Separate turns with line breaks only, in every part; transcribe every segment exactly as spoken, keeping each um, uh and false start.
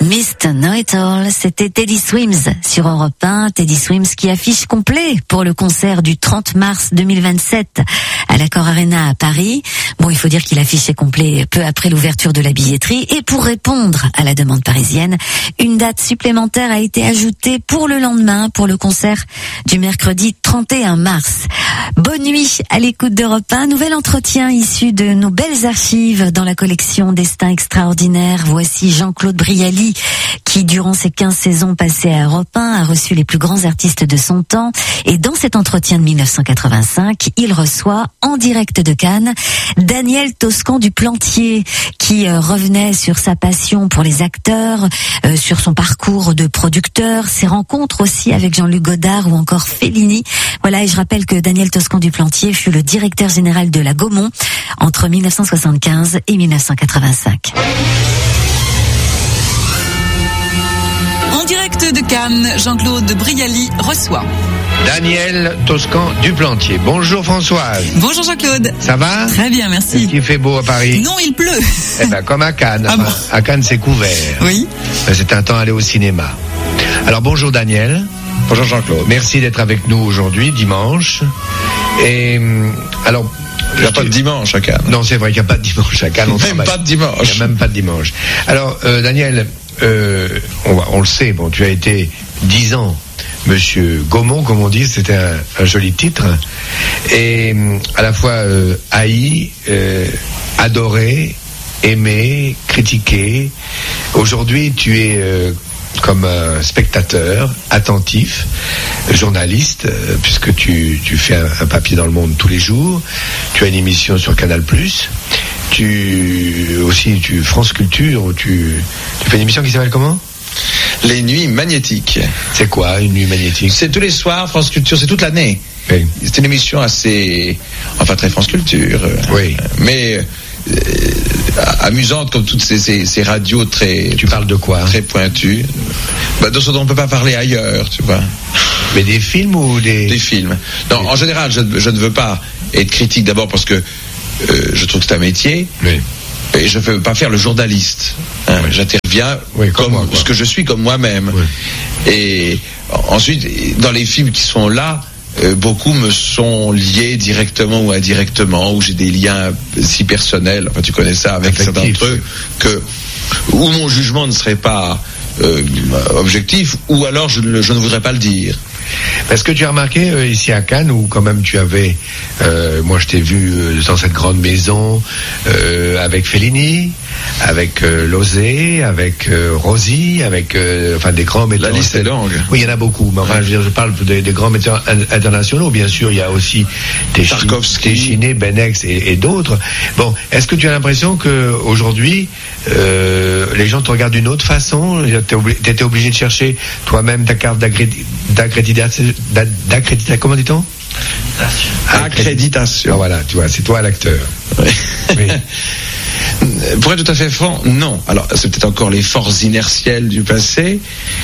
mister Know-It-All, c'était Teddy Swims sur Europe un. Teddy Swims qui affiche complet pour le concert du trente mars deux mille vingt-sept à l'Accor Arena à Paris. Bon, il faut dire qu'il affichait complet peu après l'ouverture de la billetterie. Et pour répondre à la demande parisienne, une date supplémentaire a été ajoutée pour le lendemain, pour le concert du mercredi trente et un mars. Bonne nuit à l'écoute d'Europe un. Nouvel entretien issu de nos belles archives dans la collection Destin extraordinaire. Voici Jean-Claude Brialy qui, durant ses quinze saisons passées à Europe un, a reçu les plus grands artistes de son temps. Et dans cet entretien de mille neuf cent quatre-vingt-cinq, il reçoit en direct de Cannes Daniel Toscan du Plantier, qui euh, revenait sur sa passion pour les acteurs, euh, sur son parcours de producteur, ses rencontres aussi avec Jean-Luc Godard ou encore Fellini. Voilà, et je rappelle que Daniel Toscan du Plantier fut le directeur général de la Gaumont entre mille neuf cent soixante-quinze et mille neuf cent quatre-vingt-cinq.
En direct de Cannes, Jean-Claude Brialy reçoit
Daniel Toscan du Plantier. Bonjour Françoise.
Bonjour Jean-Claude.
Ça va ?
Très bien, merci.
Est-ce qu'il fait beau à Paris ?
Non, il pleut.
Eh ben comme à Cannes.
Ah bon.
À Cannes c'est couvert.
Oui.
C'est un temps à aller au cinéma. Alors bonjour Daniel.
Bonjour Jean-Claude.
Merci d'être avec nous aujourd'hui, dimanche. Et alors...
Il n'y a pas de dimanche à Cannes.
Non, c'est vrai qu'il n'y a pas de dimanche à Cannes. On
même
travaille.
pas de dimanche.
Il n'y a même pas de dimanche. Alors, euh, Daniel, euh, on, va, on le sait, bon, tu as été dix ans Monsieur Gaumont, comme on dit, c'était un, un joli titre. Et à la fois euh, haï, euh, adoré, aimé, critiqué. Aujourd'hui, tu es... Euh, comme un spectateur attentif, journaliste, euh, puisque tu, tu fais un, un papier dans Le Monde tous les jours, tu as une émission sur Canal plus, tu aussi tu France Culture, tu, tu fais une émission qui s'appelle comment ?
Les Nuits Magnétiques.
C'est quoi une nuit magnétique ?
C'est tous les soirs, France Culture, c'est toute l'année.
Oui.
C'est une émission assez, enfin très France Culture,
oui.
mais euh, amusante comme toutes ces, ces, ces radios très.
Tu parles de quoi ?
Très pointues. Bah, de ce dont on ne peut pas parler ailleurs, tu vois.
Mais des films ou des.
Des films. Non,
des...
en général, je, je ne veux pas être critique d'abord parce que euh, je trouve que c'est un métier.
Oui.
Et je ne veux pas faire le journaliste. Hein. Oui. J'interviens
oui, comme, comme moi,
ce que je suis, comme moi-même.
Oui.
Et ensuite, dans les films qui sont là, euh, beaucoup me sont liés directement ou indirectement, où j'ai des liens si personnels, enfin tu connais ça, avec certains d'entre eux, que, où mon jugement ne serait pas euh, objectif, ou alors je ne, je ne voudrais pas le dire.
Est-ce que tu as remarqué euh, ici à Cannes où quand même tu avais, euh, moi je t'ai vu euh, dans cette grande maison euh, avec Fellini, avec euh, Lozé, avec euh, Rosy, avec euh, enfin des grands metteurs.
La liste est longue.
Oui, il y en a beaucoup. Mais enfin, je, veux dire, je parle des, des grands metteurs internationaux. Bien sûr, il y a aussi
Tarkovsky,
Téchiné, Benex et, et d'autres. Bon, est-ce que tu as l'impression que aujourd'hui euh, les gens te regardent d'une autre façon ? Tu étais obligé de chercher toi-même ta carte d'accréditation. D'accréditation, comment dit-on ?
Accréditation.
Ah, voilà, tu vois, c'est toi l'acteur.
Oui.
Oui.
Pour être tout à fait franc, non. Alors, c'est peut-être encore les forces inertielles du passé.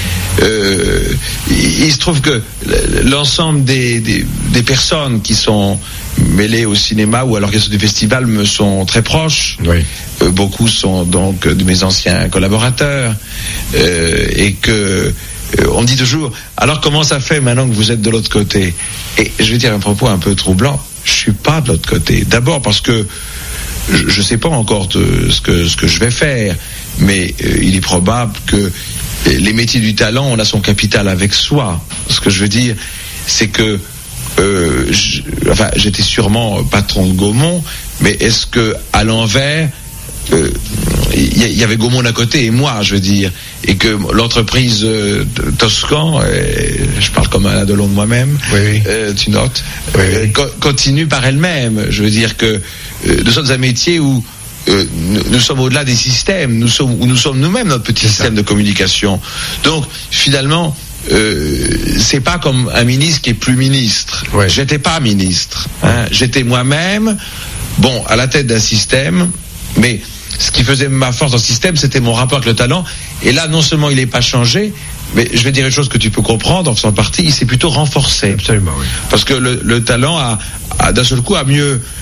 Euh, il, il se trouve que l'ensemble des, des, des personnes qui sont mêlées au cinéma ou à l'organisation du festival me sont très proches.
Oui.
Euh, beaucoup sont donc de mes anciens collaborateurs. Euh, et que euh, on me dit toujours, alors comment ça fait maintenant que vous êtes de l'autre côté ? Et je vais dire un propos un peu troublant, je suis pas de l'autre côté. D'abord parce que je ne sais pas encore de, ce, que, ce que je vais faire, mais euh, il est probable que les métiers du talent, on a son capital avec soi. Ce que je veux dire, c'est que euh, je, enfin, j'étais sûrement patron de Gaumont, mais est-ce que à l'envers, il euh, y, y avait Gaumont d'un côté et moi, je veux dire, et que l'entreprise euh, Toscan, euh, je parle comme un Adelon de moi-même,
oui, oui.
Euh, tu notes,
oui,
euh,
oui.
co- continue par elle-même. Je veux dire que euh, nous sommes un métier où euh, nous, nous sommes au-delà des systèmes, nous sommes, où nous sommes nous-mêmes notre petit
c'est
système
ça.
de communication. Donc finalement, euh, c'est pas comme un ministre qui est plus ministre.
Ouais.
J'étais pas ministre, hein. J'étais moi-même, bon, à la tête d'un système, mais ce qui faisait ma force dans le système, c'était mon rapport avec le talent. Et là, non seulement il n'est pas changé, mais je vais dire une chose que tu peux comprendre en faisant partie, il s'est plutôt renforcé.
Absolument, oui.
Parce que le, le talent a, a d'un seul coup a mieux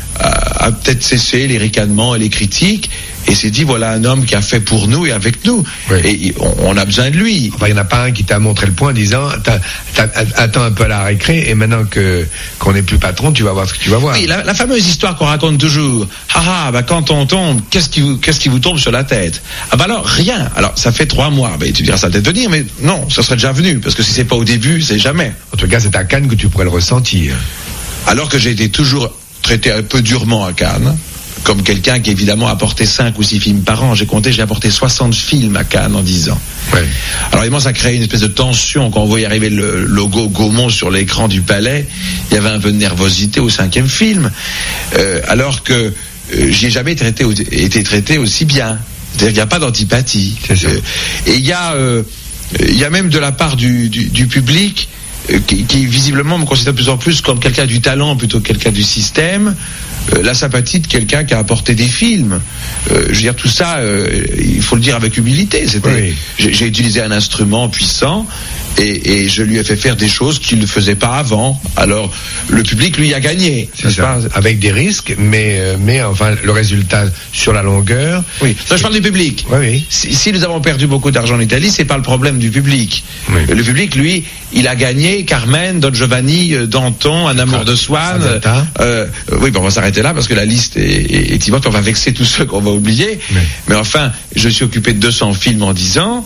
a, a peut-être cessé les ricanements et les critiques et s'est dit voilà un homme qui a fait pour nous et avec nous. Oui. Et on, on a besoin de lui.
Enfin, il n'y en a pas un qui t'a montré le point en disant t'as, t'as, attends un peu à la récré et maintenant que qu'on n'est plus patron, tu vas voir ce que tu vas voir.
Oui, la, la fameuse histoire qu'on raconte toujours. Ah ah, bah quand on tombe, qu'est-ce qui vous, qu'est-ce qui vous tombe sur la tête? Ah bah alors rien. Alors ça fait trois mois. Bah, tu diras ça peut-être venir, mais non, ça serait déjà venu parce que si c'est pas au début, c'est jamais.
En tout cas, c'est à Cannes que tu pourrais le ressentir.
Alors que j'ai été toujours traité un peu durement à Cannes, comme quelqu'un qui évidemment a apporté cinq ou six films par an. J'ai compté, j'ai apporté soixante films à Cannes en dix ans. Ouais. Alors évidemment, ça crée une espèce de tension quand on voyait arriver le logo Gaumont sur l'écran du Palais. Il y avait un peu de nervosité au cinquième film, euh, alors que euh, j'y ai jamais traité, été traité aussi bien. C'est-à-dire qu'il n'y a pas d'antipathie. Euh, et il y a, euh, il y a même de la part du, du, du public euh, qui, qui visiblement me considère de plus en plus comme quelqu'un du talent plutôt que quelqu'un du système. Euh, la sympathie de quelqu'un qui a apporté des films. Euh, je veux dire, tout ça, euh, il faut le dire avec humilité. C'était, oui. j'ai, j'ai utilisé un instrument puissant et, et je lui ai fait faire des choses qu'il ne faisait pas avant. Alors, le public, lui, a gagné.
C'est ça, pas avec des risques, mais, mais enfin, le résultat sur la longueur.
Oui, ça, je parle du public.
Oui, oui.
Si, si nous avons perdu beaucoup d'argent en Italie, c'est pas le problème du public. Oui. Le public, lui, il a gagné Carmen, Don Giovanni, Danton, Un amour de Swann. Euh, oui, bon, on va s'arrêter là parce que la liste est, est, est immense, on va vexer tous ceux qu'on va oublier. Oui. Mais enfin, je suis occupé de deux cents films en dix ans,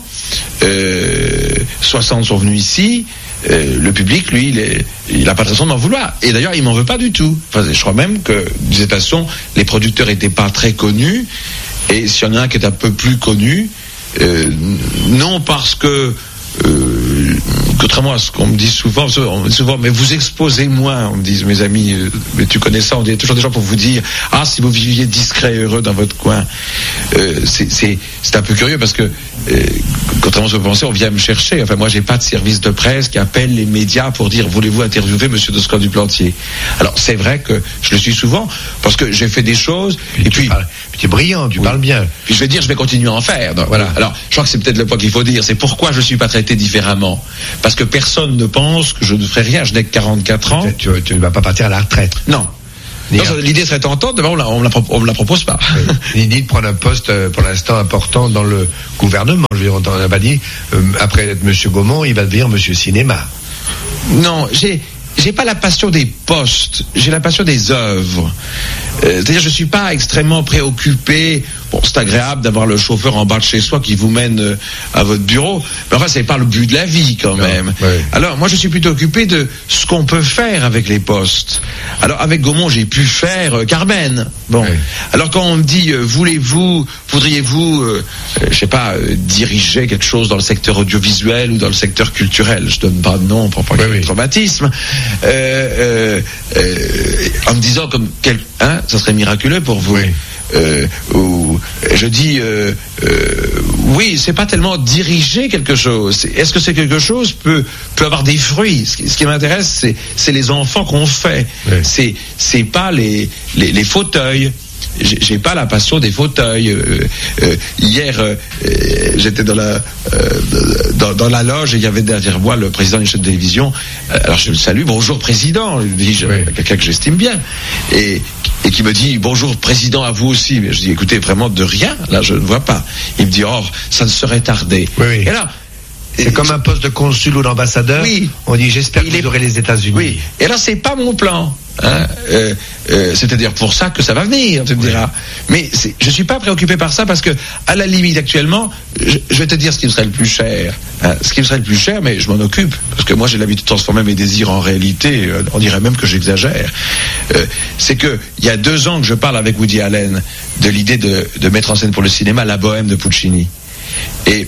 euh, soixante sont venus ici, euh, le public, lui, il, est, il a pas de raison d'en vouloir. Et d'ailleurs, il m'en veut pas du tout. Enfin, je crois même que, de cette façon, les producteurs étaient pas très connus, et s'il y en a un qui est un peu plus connu, euh, non parce que Euh, contrairement à ce qu'on me dit souvent, on me dit souvent, mais vous exposez moins, on me dit mes amis, euh, mais tu connais ça, on dit toujours des gens pour vous dire, ah, si vous viviez discret et heureux dans votre coin. Euh, c'est, c'est, c'est un peu curieux parce que, euh, contrairement à ce que vous pensez, on vient me chercher. Enfin, moi, j'ai pas de service de presse qui appelle les médias pour dire, voulez-vous interviewer Monsieur Descamps du Plantier? Alors, c'est vrai que je le suis souvent parce que j'ai fait des choses,
puis
et puis,
parles, puis tu es brillant, tu oui. parles bien.
Puis je vais dire, je vais continuer à en faire. Donc, voilà. Alors, je crois que c'est peut-être le point qu'il faut dire. C'est pourquoi je suis pas très différemment. Parce que personne ne pense que je ne ferai rien. Je n'ai que quarante-quatre ans.
Tu, tu ne vas pas partir à la retraite.
Non. Non, ça, l'idée serait tentante, mais on ne la, on me la propose pas.
Oui. Ni de prendre un poste, euh, pour l'instant, important dans le gouvernement. Je veux dire, on n'a pas dit, euh, après être Monsieur Gaumont, il va devenir Monsieur Cinéma.
Non, j'ai... J'ai pas la passion des postes, j'ai la passion des œuvres. Euh, c'est-à-dire, je suis pas extrêmement préoccupé. Bon, c'est agréable d'avoir le chauffeur en bas de chez soi qui vous mène euh, à votre bureau, mais enfin, c'est pas le but de la vie quand même. Non, ouais. Alors, moi, je suis plutôt occupé de ce qu'on peut faire avec les postes. Alors, avec Gaumont, j'ai pu faire euh, Carmen. Bon. Ouais. Alors, quand on me dit, euh, voulez-vous, voudriez-vous, euh, euh, je sais pas, euh, diriger quelque chose dans le secteur audiovisuel ou dans le secteur culturel, je donne pas de nom pour pas qu'il y ait de traumatisme. Euh, euh, euh, en me disant comme quel, hein, ça serait miraculeux pour vous. Oui. Euh, ou, je dis euh, euh, oui, c'est pas tellement diriger quelque chose. Est-ce que c'est quelque chose peut peut avoir des fruits? Ce qui, ce qui m'intéresse, c'est c'est les enfants qu'on fait. Oui. C'est c'est pas les les, les fauteuils. J'ai, j'ai pas la passion des fauteuils. Euh, euh, hier, euh, j'étais dans la euh, dans, dans la loge et il y avait derrière moi le président d'une chaîne de télévision. Alors je le salue, bonjour président, dis-je, oui. Quelqu'un que j'estime bien, et et qui me dit bonjour président à vous aussi. Mais je dis écoutez, vraiment de rien, là je ne vois pas. Il me dit oh ça ne serait tardé.
Oui, oui.
Et là.
C'est comme un poste de consul ou d'ambassadeur. Oui. On dit j'espère que vous aurez les États-Unis.
Oui. Et là c'est pas mon plan. Hein, euh, euh, c'est-à-dire pour ça que ça va venir, tu me oui. diras. Mais c'est, je suis pas préoccupé par ça parce que à la limite actuellement, je, je vais te dire ce qui me serait le plus cher. Hein, ce qui me serait le plus cher, mais je m'en occupe parce que moi j'ai l'habitude de transformer mes désirs en réalité. Euh, on dirait même que j'exagère. Euh, c'est que il y a deux ans que je parle avec Woody Allen de l'idée de, de mettre en scène pour le cinéma La Bohème de Puccini. Et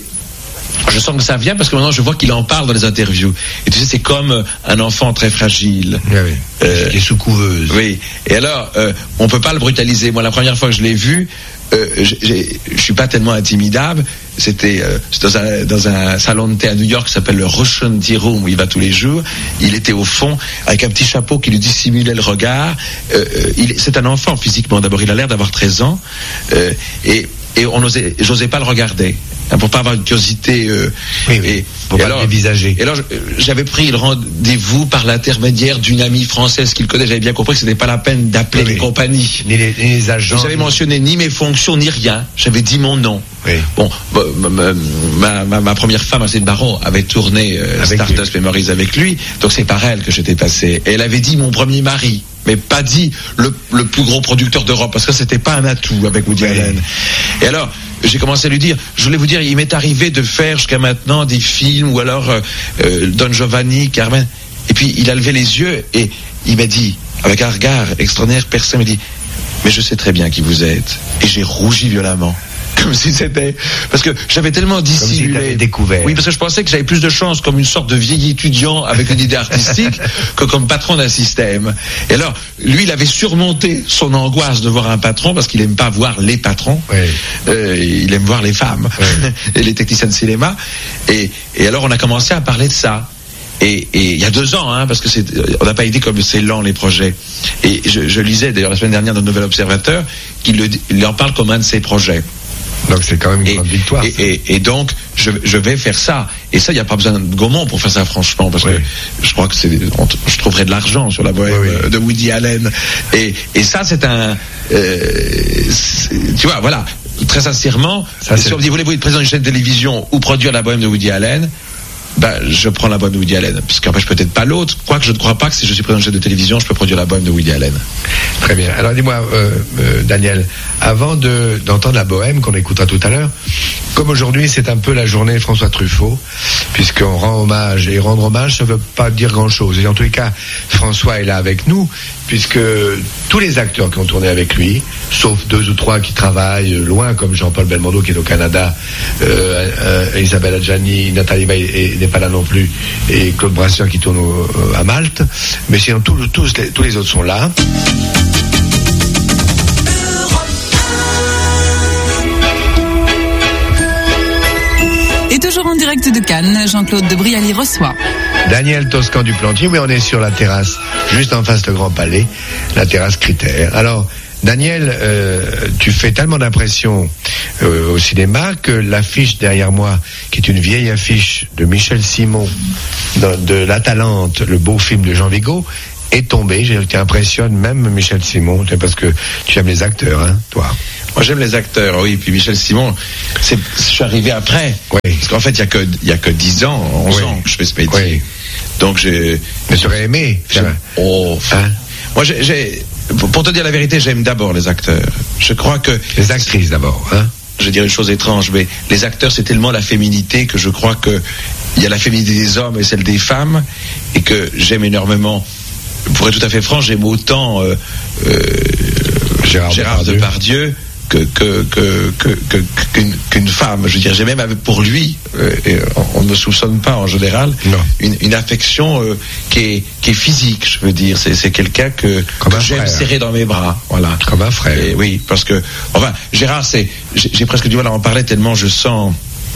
je sens que ça vient parce que maintenant je vois qu'il en parle dans les interviews. Et tu sais, c'est comme un enfant très fragile.
Oui, oui. Euh, qui est sous couveuse.
Oui. Et alors, euh, on peut pas le brutaliser. Moi, la première fois que je l'ai vu, euh, je suis pas tellement intimidable. C'était, euh, c'était dans, un, dans un salon de thé à New York qui s'appelle le Russian Tea Room où il va tous les jours. Il était au fond avec un petit chapeau qui lui dissimulait le regard. Euh, il, c'est un enfant physiquement. D'abord, il a l'air d'avoir treize ans. Euh, et Et on osait, j'osais pas le regarder. hein, pour pas avoir une curiosité. Euh,
oui, oui.
Et,
pour
et
pas
alors,
dévisager.
Et alors, j'avais pris le rendez-vous par l'intermédiaire d'une amie française qu'il connaît. J'avais bien compris que c'était pas la peine d'appeler oui, les oui. compagnies,
ni les, ni les agents.
J'avais mentionné ni mes fonctions ni rien. J'avais dit mon nom.
Oui.
Bon, ma, ma, ma, ma première femme, Arsène Baron, avait tourné euh, Stardust Memories avec lui. Donc c'est par elle que j'étais passé. Et elle avait dit mon premier mari, mais pas dit le, le plus gros producteur d'Europe, parce que c'était pas un atout avec Woody oui. Allen. Et alors, j'ai commencé à lui dire, je voulais vous dire, il m'est arrivé de faire jusqu'à maintenant des films, ou alors euh, euh, Don Giovanni, Carmen. Et puis il a levé les yeux et il m'a dit, avec un regard extraordinaire, personne m'a dit, mais je sais très bien qui vous êtes. Et j'ai rougi violemment. Comme si c'était, parce que j'avais tellement dissimulé.
Comme si découvert.
Oui, parce que je pensais que j'avais plus de chance comme une sorte de vieil étudiant avec une idée artistique que comme patron d'un système. Et alors, lui, il avait surmonté son angoisse de voir un patron parce qu'il aime pas voir les patrons.
Oui.
Euh, il aime voir les femmes oui. et les techniciens de cinéma. Et, et alors, on a commencé à parler de ça. Et, et il y a deux ans, hein, parce que c'est, on n'a pas idée comme c'est lent les projets. Et je, je lisais d'ailleurs la semaine dernière dans le Nouvel Observateur qu'il le, il en parle comme un de ses projets.
Donc c'est quand même une
et,
grande victoire.
Et, et, et donc je, je vais faire ça. Et ça, il n'y a pas besoin de Gaumont pour faire ça, franchement, parce oui. que je crois que c'est, on, je trouverais de l'argent sur la bohème oui, oui. de Woody Allen. Et, et ça, c'est un, euh, c'est, tu vois, voilà, très sincèrement, ça, si on me dit voulez-vous être président d'une chaîne de télévision ou produire la bohème de Woody Allen, ben, je prends la bohème de Woody Allen, parce qu'après je peut-être pas l'autre, quoique je ne crois pas que si je suis président de chaîne de télévision, je peux produire la bohème de Woody Allen.
Très bien. Alors dis-moi, euh, euh, Daniel, avant de, d'entendre la bohème qu'on écoutera tout à l'heure, comme aujourd'hui c'est un peu la journée François Truffaut, puisqu'on rend hommage, et rendre hommage ça ne veut pas dire grand-chose, et en tous les cas, François est là avec nous, puisque tous les acteurs qui ont tourné avec lui, sauf deux ou trois qui travaillent loin, comme Jean-Paul Belmondo qui est au Canada, euh, euh, Isabelle Adjani, Nathalie Baye n'est pas là non plus, et Claude Brasseur qui tourne au, à Malte, mais sinon tous, tous, les, tous les autres sont là.
Et toujours en direct de Cannes, Jean-Claude de Brialy reçoit
Daniel Toscan du Plantier. Oui, on est sur la terrasse, juste en face de Grand Palais, la terrasse Critère. Alors, Daniel, euh, tu fais tellement d'impression euh, au cinéma que l'affiche derrière moi, qui est une vieille affiche de Michel Simon, de, de La Talente, le beau film de Jean Vigo, est tombée. Tu impressionnes même Michel Simon, parce que tu aimes les acteurs, hein, toi.
Moi, j'aime les acteurs, oui. Puis Michel Simon, c'est, je suis arrivé après.
Oui.
Parce qu'en fait, il n'y a que, il y a que dix ans, onze oui. ans que je fais ce métier. Oui. Donc, j'ai.
Mais tu aurais aimé faire.
Oh. Hein? Moi, j'ai, j'ai, pour te dire la vérité, j'aime d'abord les acteurs. Je crois que.
Les actrices d'abord, hein.
Je vais dire une chose étrange, mais les acteurs, c'est tellement la féminité que je crois que il y a la féminité des hommes et celle des femmes, et que j'aime énormément. Pour être tout à fait franc, j'aime autant euh, euh, Gérard, Gérard Depardieu que, que, que, que, que, qu'une, qu'une femme. Je veux dire, j'ai même avec, pour lui, euh, et on ne me soupçonne pas en général, une, une affection euh, qui, est, qui est physique, je veux dire. C'est, c'est quelqu'un que, que j'aime frère. serrer dans mes bras. Voilà.
Comme un frère.
Et, oui, parce que, enfin, Gérard, c'est, j'ai, j'ai presque du mal à en parler tellement je sens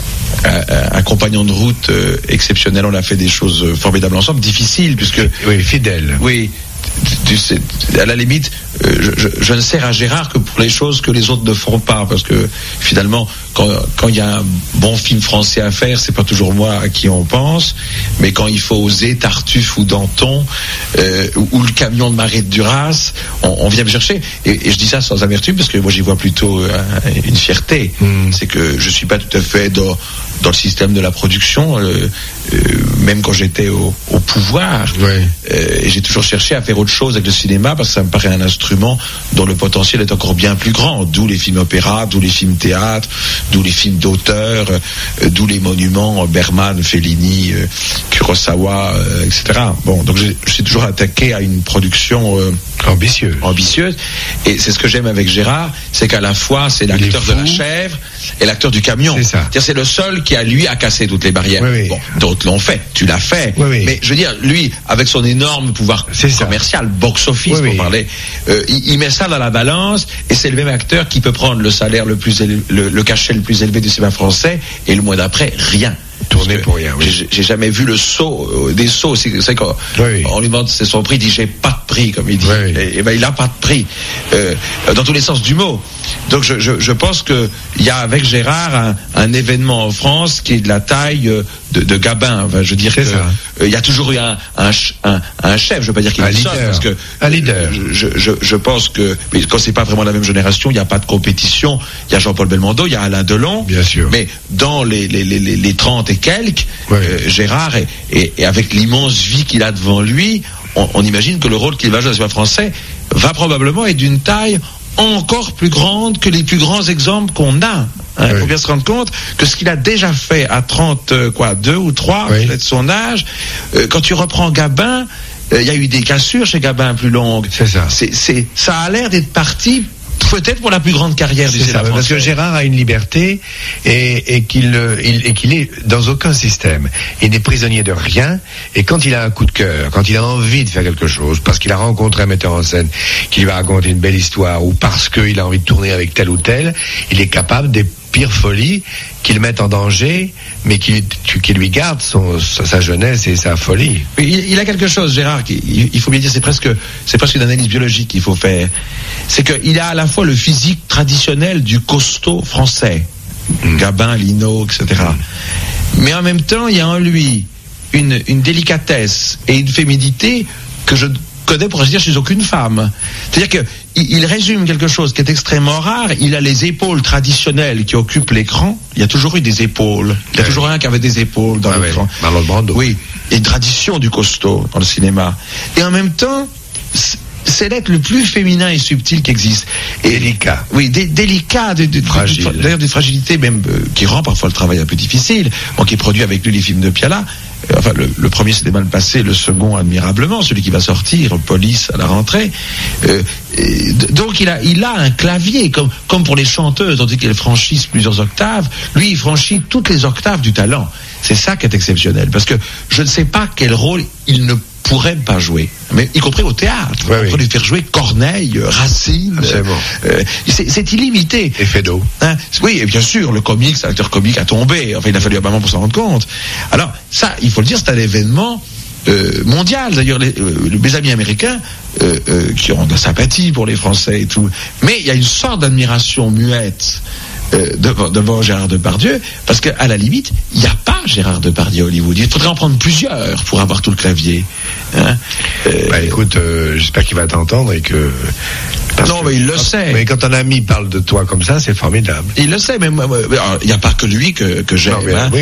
un, un compagnon de route euh, exceptionnel. On a fait des choses formidables ensemble, difficiles, puisque...
Oui, fidèle.
Oui. Tu sais, à la limite, euh, je, je, je ne sers à Gérard que pour les choses que les autres ne feront pas, parce que finalement, quand quand il y a un bon film français à faire, c'est pas toujours moi à qui on pense, mais quand il faut oser Tartuffe ou Danton euh, ou, ou le camion de Mariette Duras, on, on vient me chercher. Et, et je dis ça sans amertume, parce que moi j'y vois plutôt euh, une fierté. Mmh. C'est que je suis pas tout à fait dans dans le système de la production, euh, euh, même quand j'étais au, au pouvoir.
Oui.
Euh, et j'ai toujours cherché à faire autre chose avec le cinéma, parce que ça me paraît un instrument dont le potentiel est encore bien plus grand. D'où les films opéra, d'où les films théâtre, d'où les films d'auteur, euh, d'où les monuments Bergman, Fellini, euh, Kurosawa, euh, et cetera. Bon, donc j'ai, j'ai toujours attaqué à une production euh,
ambitieuse.
ambitieuse. Et c'est ce que j'aime avec Gérard, c'est qu'à la fois c'est l'acteur de la chèvre et l'acteur du camion.
C'est ça.
C'est-à-dire, c'est le seul qui a lui à casser toutes les barrières.
Oui, oui.
Bon, d'autres l'ont fait, tu l'as fait.
Oui, oui.
Mais je veux dire, lui, avec son énorme pouvoir
c'est
commercial, box-office,
oui,
pour
oui.
parler, euh, il, il met ça dans la balance, et c'est le même acteur qui peut prendre le salaire le plus élevé, le, le cachet le plus élevé du cinéma français, et le mois d'après, rien.
Tourné pour rien, oui.
J'ai, j'ai jamais vu le saut, euh, des sauts. C'est, c'est quand
oui.
on lui demande c'est son prix, il dit j'ai pas de prix, comme il dit.
Oui.
Et, et ben il a pas de prix, euh, dans tous les sens du mot. Donc je, je, je pense que il y a avec Gérard un, un événement en France qui est de la taille de, de Gabin. Enfin, je veux dire que il euh, y a toujours eu un, un, un, un chef. Je veux pas dire qu'il est le seul, parce que
un leader.
Je, je, je pense que mais quand c'est pas vraiment la même génération, il n'y a pas de compétition. Il y a Jean-Paul Belmondo, il y a Alain Delon.
Bien sûr.
Mais dans les les les, les trente et quelques,
oui.
euh, Gérard et, et, et avec l'immense vie qu'il a devant lui, on, on imagine que le rôle qu'il va jouer dans le cinéma français va probablement être d'une taille encore plus grande que les plus grands exemples qu'on a. Il hein, oui. faut bien se rendre compte que ce qu'il a déjà fait à trente, euh, quoi, deux ou trois, oui. peut-être son âge, euh, quand tu reprends Gabin, il euh, y a eu des cassures chez Gabin plus longues.
C'est ça.
C'est, c'est, ça a l'air d'être parti peut-être pour la plus grande carrière du cinéma français.
Parce que Gérard a une liberté et, et, qu'il, il, et qu'il est dans aucun système. Il n'est prisonnier de rien, et quand il a un coup de cœur, quand il a envie de faire quelque chose, parce qu'il a rencontré un metteur en scène qui lui va raconter une belle histoire, ou parce qu'il a envie de tourner avec tel ou tel, il est capable des pires folies qui le mettent en danger, mais qui, qui lui garde son, sa jeunesse et sa folie.
Il, il a quelque chose, Gérard, qui, il faut bien dire, c'est presque, c'est presque une analyse biologique qu'il faut faire. C'est qu'il a à la fois le physique traditionnel du costaud français, mmh. Gabin, Lino, et cetera. Mmh. Mais en même temps, il y a en lui une, une délicatesse et une féminité que je connais, pour ainsi dire, chez aucune femme. C'est-à-dire que il, il résume quelque chose qui est extrêmement rare. Il a les épaules traditionnelles qui occupent l'écran. Il y a toujours eu des épaules. Il y a ouais. toujours un qui avait des épaules dans ah l'écran.
Ouais. Marlon Brando.
Oui. Et une tradition du costaud dans le cinéma. Et en même temps, c'est l'être le plus féminin et subtil qui existe. Et,
délicat.
Oui, dé, délicat, de, de,
fragile.
De, d'ailleurs, d'une fragilité même euh, qui rend parfois le travail un peu difficile. Moi qui ai produit avec lui les films de Piala, euh, enfin le, le premier s'était mal passé, le second admirablement, celui qui va sortir, Police à la rentrée. Euh, et, donc il a, il a un clavier, comme, comme pour les chanteuses, tandis qu'elles franchissent plusieurs octaves. Lui, il franchit toutes les octaves du talent. C'est ça qui est exceptionnel, parce que je ne sais pas quel rôle il ne pourrait pas jouer, mais y compris au théâtre.
Ouais,
on peut
oui.
lui faire jouer Corneille, Racine.
C'est, bon.
euh, c'est, c'est illimité.
Et Feydeau.
Hein, oui, et bien sûr, le comique, c'est l'acteur comique a tombé. Enfin, il a fallu un moment pour s'en rendre compte. Alors, ça, il faut le dire, c'est un événement euh, mondial. D'ailleurs, les, euh, mes amis américains, euh, euh, qui ont de la sympathie pour les Français et tout, mais il y a une sorte d'admiration muette Euh, devant, devant Gérard Depardieu, parce qu'à la limite, il n'y a pas Gérard Depardieu à Hollywood. Il faudrait en prendre plusieurs pour avoir tout le clavier. Hein euh,
bah écoute, euh, j'espère qu'il va t'entendre et que...
non, que, mais il le
quand,
sait.
Mais quand un ami parle de toi comme ça, c'est formidable.
Il le sait, mais il n'y a pas que lui que, que j'aime. Non, mais, hein.
oui.